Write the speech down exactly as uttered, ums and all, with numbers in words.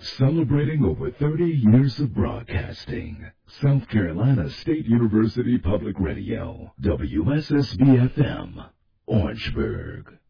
Celebrating over thirty years of broadcasting. South Carolina State University Public Radio, W S S B F M, Orangeburg.